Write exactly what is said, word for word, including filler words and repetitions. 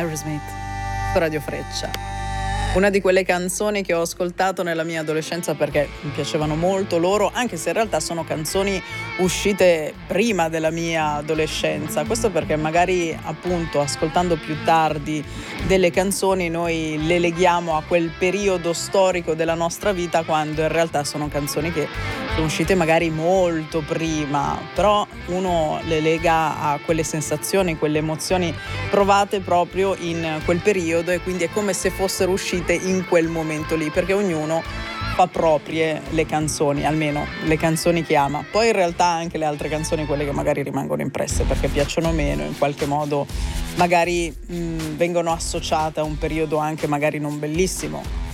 Aerosmith su Radio Freccia. Una di quelle canzoni che ho ascoltato nella mia adolescenza perché mi piacevano molto loro, anche se in realtà sono canzoni uscite prima della mia adolescenza. Questo perché magari, appunto, ascoltando più tardi delle canzoni noi le leghiamo a quel periodo storico della nostra vita, quando in realtà sono canzoni che sono uscite magari molto prima, però uno le lega a quelle sensazioni, quelle emozioni provate proprio in quel periodo, e quindi è come se fossero uscite in quel momento lì, perché ognuno fa proprie le canzoni, almeno le canzoni che ama. Poi in realtà anche le altre canzoni, quelle che magari rimangono impresse perché piacciono meno, in qualche modo magari mh, vengono associate a un periodo anche magari non bellissimo.